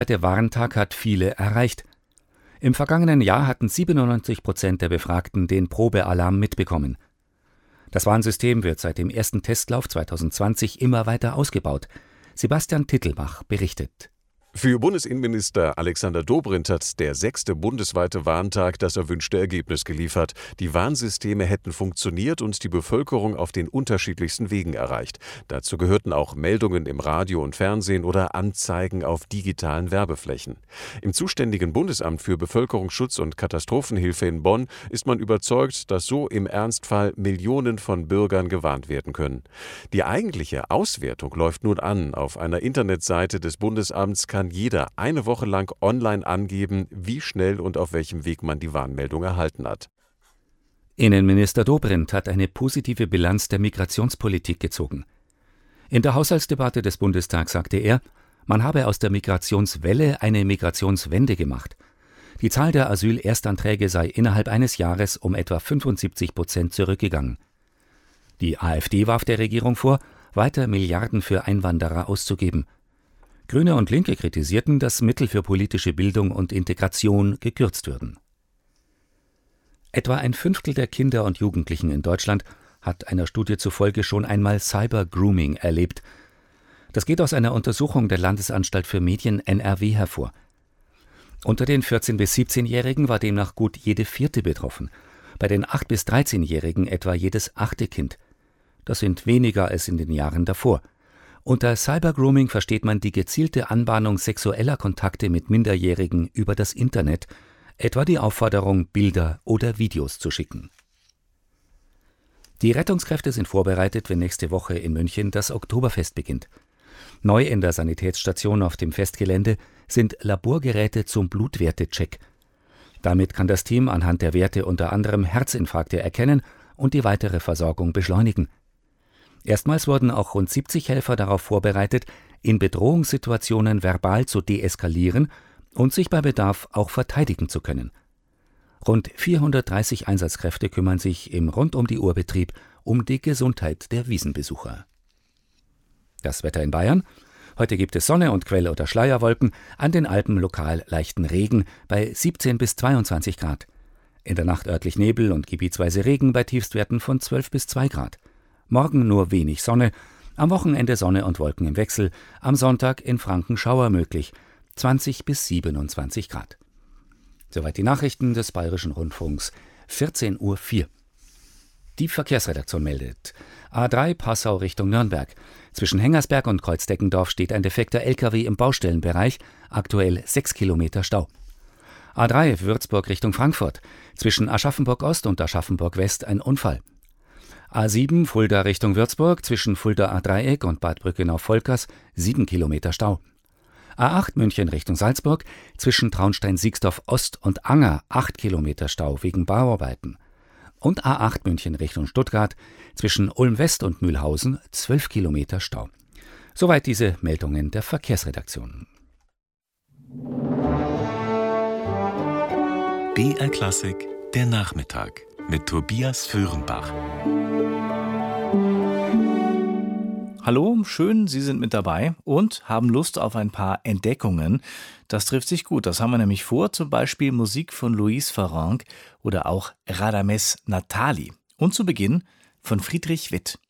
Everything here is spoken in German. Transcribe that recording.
bundesweite Warntag hat viele erreicht. Im vergangenen Jahr hatten 97% der Befragten den Probealarm mitbekommen. Das Warnsystem wird seit dem ersten Testlauf 2020 immer weiter ausgebaut. Sebastian Tittelbach berichtet. Für Bundesinnenminister Alexander Dobrindt hat der 6. bundesweite Warntag das erwünschte Ergebnis geliefert. Die Warnsysteme hätten funktioniert und die Bevölkerung auf den unterschiedlichsten Wegen erreicht. Dazu gehörten auch Meldungen im Radio und Fernsehen oder Anzeigen auf digitalen Werbeflächen. Im zuständigen Bundesamt für Bevölkerungsschutz und Katastrophenhilfe in Bonn ist man überzeugt, dass so im Ernstfall Millionen von Bürgern gewarnt werden können. Die eigentliche Auswertung läuft nun an. Auf einer Internetseite des Bundesamts kann jeder eine Woche lang online angeben, wie schnell und auf welchem Weg man die Warnmeldung erhalten hat. Innenminister Dobrindt hat eine positive Bilanz der Migrationspolitik gezogen. In der Haushaltsdebatte des Bundestags sagte er, man habe aus der Migrationswelle eine Migrationswende gemacht. Die Zahl der Asylerstanträge sei innerhalb eines Jahres um etwa 75% zurückgegangen. Die AfD warf der Regierung vor, weiter Milliarden für Einwanderer auszugeben. Grüne und Linke kritisierten, dass Mittel für politische Bildung und Integration gekürzt würden. Etwa ein Fünftel der Kinder und Jugendlichen in Deutschland hat einer Studie zufolge schon einmal Cyber-Grooming erlebt. Das geht aus einer Untersuchung der Landesanstalt für Medien NRW hervor. Unter den 14- bis 17-Jährigen war demnach gut jede vierte betroffen, bei den 8- bis 13-Jährigen etwa jedes 8. Kind. Das sind weniger als in den Jahren davor. Unter Cybergrooming versteht man die gezielte Anbahnung sexueller Kontakte mit Minderjährigen über das Internet, etwa die Aufforderung, Bilder oder Videos zu schicken. Die Rettungskräfte sind vorbereitet, wenn nächste Woche in München das Oktoberfest beginnt. Neu in der Sanitätsstation auf dem Festgelände sind Laborgeräte zum Blutwertecheck. Damit kann das Team anhand der Werte unter anderem Herzinfarkte erkennen und die weitere Versorgung beschleunigen. Erstmals wurden auch rund 70 Helfer darauf vorbereitet, in Bedrohungssituationen verbal zu deeskalieren und sich bei Bedarf auch verteidigen zu können. Rund 430 Einsatzkräfte kümmern sich im Rund-um-die-Uhr-Betrieb um die Gesundheit der Wiesenbesucher. Das Wetter in Bayern: Heute gibt es Sonne und Quell- oder Schleierwolken, an den Alpen lokal leichten Regen bei 17 bis 22 Grad. In der Nacht örtlich Nebel und gebietsweise Regen bei Tiefstwerten von 12 bis 2 Grad. Morgen nur wenig Sonne, am Wochenende Sonne und Wolken im Wechsel, am Sonntag in Franken Schauer möglich, 20 bis 27 Grad. Soweit die Nachrichten des Bayerischen Rundfunks, 14:04 Uhr. Die Verkehrsredaktion meldet: A3 Passau Richtung Nürnberg. Zwischen Hengersberg und Kreuzdeckendorf steht ein defekter LKW im Baustellenbereich, aktuell 6 Kilometer Stau. A3 Würzburg Richtung Frankfurt. Zwischen Aschaffenburg Ost und Aschaffenburg West ein Unfall. A7 Fulda Richtung Würzburg, zwischen Fulda A-Dreieck und Bad Brückenau-Volkers 7 Kilometer Stau. A8 München Richtung Salzburg, zwischen Traunstein-Siegsdorf Ost und Anger 8 Kilometer Stau wegen Bauarbeiten. Und A8 München Richtung Stuttgart, zwischen Ulm West und Mühlhausen 12 Kilometer Stau. Soweit diese Meldungen der Verkehrsredaktion. BR Klassik, der Nachmittag mit Tobias Föhrenbach. Hallo, schön, Sie sind mit dabei und haben Lust auf ein paar Entdeckungen. Das trifft sich gut, das haben wir nämlich vor, zum Beispiel Musik von Louise Farrenc oder auch Radames Natali. Und zu Beginn von Friedrich Witt.